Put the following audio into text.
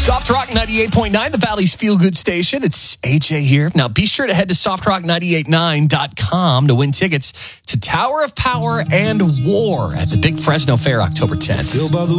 Soft Rock 98.9, the Valley's feel-good station. It's AJ here. Now, be sure to head to softrock989.com to win tickets to Tower of Power and War at the Big Fresno Fair October 10th.